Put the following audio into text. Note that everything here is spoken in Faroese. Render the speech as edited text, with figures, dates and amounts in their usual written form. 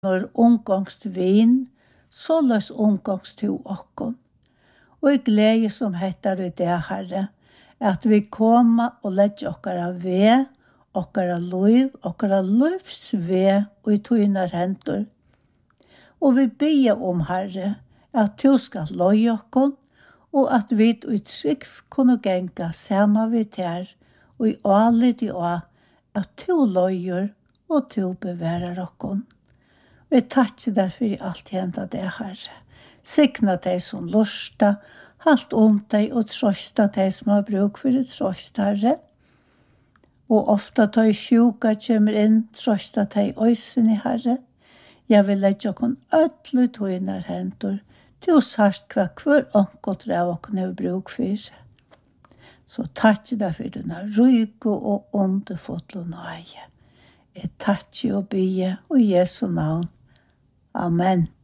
når omgångst vin, så løs omgångst til okkon. Og jeg gleder som heter i det, Herre, at vi kommer og legger okkara ved, okkara liv, okkara livs ved, og i tøyner hentor. Og vi ber om, Herre, at du skal løye okkon, og at vi i trygg kunne genga sammen vi ter, og i alit i å, at du løyer og du beværer okkon. Vi takker deg for alt henda det, Herre. Sikna deg som lusta, halt deg og trøsta deg som har bruk for et trøst, Herre. Og ofta da i sjuka kommer inn, trøsta deg øysen i Herre. Jeg vil legge okon ødelig tøyner hentor, til å sagt hver onkot av okon har bruk for. Så takker deg for denne ryke og underfotle nøye. Jeg takker og bygge, og i Jesu navn. Amen.